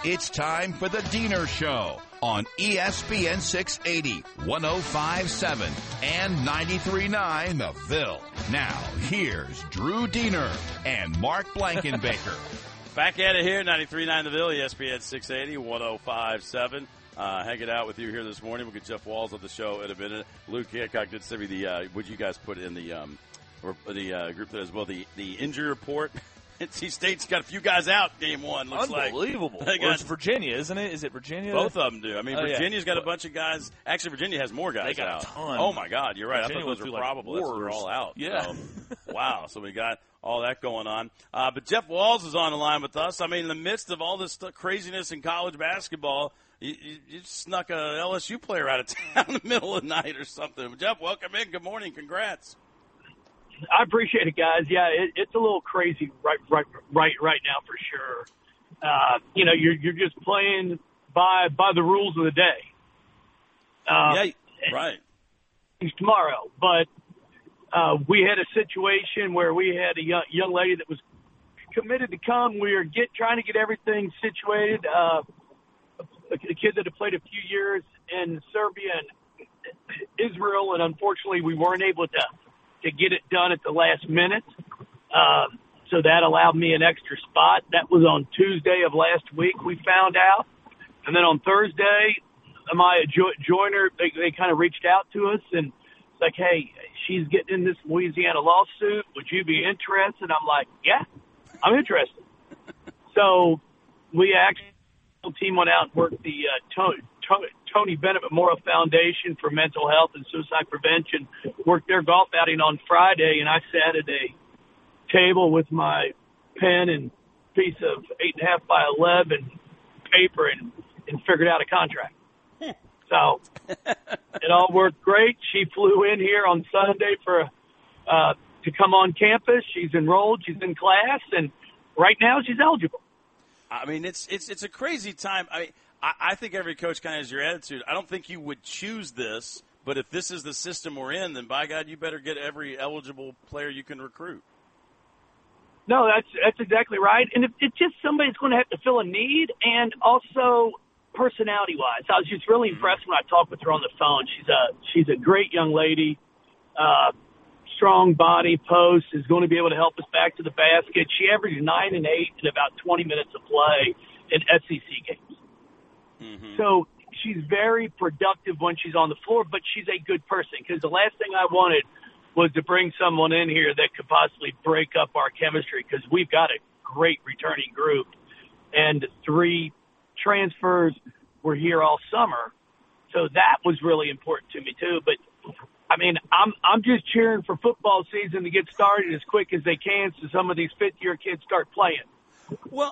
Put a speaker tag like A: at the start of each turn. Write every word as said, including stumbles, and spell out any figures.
A: It's time for the Diener Show on E S P N six eighty, one oh five point seven, and ninety-three point nine The Ville. Now, here's Drew Diener and Mark Blankenbaker.
B: Back at it here, ninety-three point nine The Ville, E S P N six eighty, one oh five point seven. Uh, hanging out with you here this morning. We'll get Jeff Walz on the show in a minute. Luke Hancock did send me the, uh, what you guys put in the um, or the uh, group there as well, the, the injury report. N C State's got a few guys out game one, looks
C: Unbelievable.
B: like.
C: Or it's Virginia, isn't it? Is it Virginia?
B: Both of them do. I mean,
C: oh,
B: Virginia's
C: yeah.
B: got a bunch of guys. Actually, Virginia has more guys
C: They got
B: out.
C: a ton.
B: Oh, my God. You're right.
C: Virginia
B: I thought those were
C: like
B: probable. That's- They're
C: wars.
B: all out.
C: Yeah.
B: So, wow. So we got all that going on. Uh, but Jeff Walz is on the line with us. I mean, in the midst of all this st- craziness in college basketball, you, you, you snuck a L S U player out of town in the middle of the night or something. Jeff, welcome in. Good morning. Congrats.
D: I appreciate it, guys. Yeah, it, it's a little crazy right, right, right, right now for sure. Uh, you know, you're you're just playing by by the rules of the day. Uh,
B: yeah, right.
D: It's tomorrow, but uh, we had a situation where we had a young, young lady that was committed to come. We were get trying to get everything situated. Uh, a, a kid that had played a few years in Serbia and Israel, and unfortunately, we weren't able to. to get it done at the last minute. Uh, so that allowed me an extra spot. That was on Tuesday of last week, we found out. And then on Thursday, Amaya jo- Joyner, they, they kind of reached out to us and it's like, hey, she's getting in this Louisiana lawsuit. Would you be interested? I'm like, yeah, I'm interested. So we actually, the team went out and worked the uh, Tony, Tony, Tony Bennett Memorial Foundation for Mental Health and Suicide Prevention, worked their golf outing on Friday, and I sat at a table with my pen and piece of eight and a half by eleven paper and, and figured out a contract. So it all worked great. She flew in here on Sunday for uh, to come on campus. She's enrolled. She's in class, and right now she's eligible.
B: I mean, it's it's it's a crazy time. I mean, I, I think every coach kind of has your attitude. I don't think you would choose this, but if this is the system we're in, then by God, you better get every eligible player you can recruit.
D: No, that's that's exactly right. And it, it's just somebody's going to have to fill a need, and also personality-wise, I was just really impressed when I talked with her on the phone. She's a she's a great young lady, uh, strong body, post, is going to be able to help us back to the basket. She averaged nine and eight in about twenty minutes of play in S E C games. Mm-hmm. So she's very productive when she's on the floor, but she's a good person because the last thing I wanted was to bring someone in here that could possibly break up our chemistry because we've got a great returning group and three transfers were here all summer. So that was really important to me too. But I mean, I'm I'm just cheering for football season to get started as quick as they can so some of these fifth-year kids start playing.
B: Well,